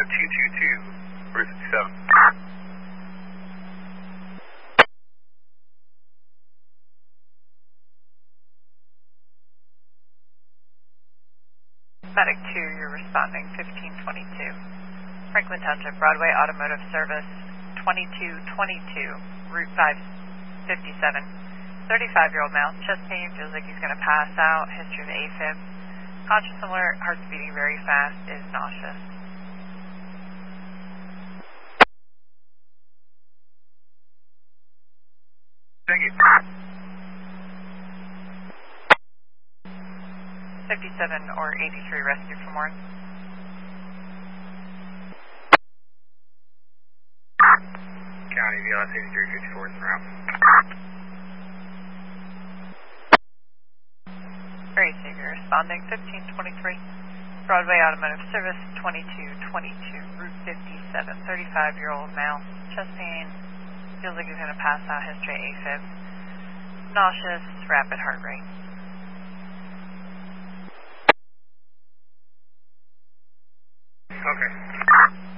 222, Route 57. Medic 2, you're responding 1522. Franklin Township Broadway Automotive Service 2222, Route 557. 35-year-old male, chest pain, feels like he's going to pass out, history of AFib, conscious alert, heart's beating very fast, is nauseous. Thank you. 57 or 83 rescue for more. County VLS 8354 is en route. Very Savior responding 1523. Broadway Automotive Service 2222, Route 57. 35-year-old male, chest pain, feels like he's going to pass out, history AFib, nauseous, rapid heart rate.